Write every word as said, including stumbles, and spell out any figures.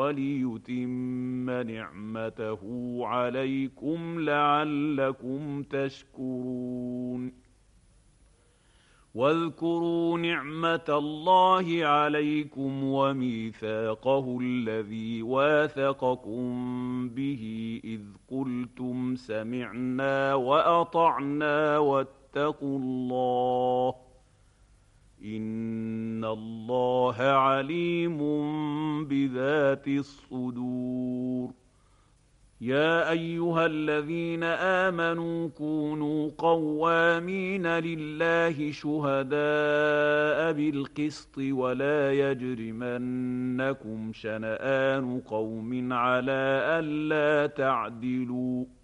وَلِيُتِمَّ نِعْمَتَهُ عَلَيْكُمْ لَعَلَّكُمْ تَشْكُرُونَ وَاذْكُرُوا نِعْمَةَ اللَّهِ عَلَيْكُمْ وَمِيثَاقَهُ الَّذِي وَاثَقَكُم بِهِ إِذْ قُلْتُمْ سَمِعْنَا وَأَطَعْنَا وَاتَّقُوا اللَّهَ إِنَّ اللَّهَ عَلِيمٌ بِذَاتِ الصُّدُورِ يَا أَيُّهَا الَّذِينَ آمَنُوا كُونُوا قَوَّامِينَ لِلَّهِ شُهَدَاءَ بِالْقِسْطِ وَلَا يَجْرِمَنَّكُمْ شَنَآنُ قَوْمٍ عَلَىٰ أَلَّا تَعْدِلُوا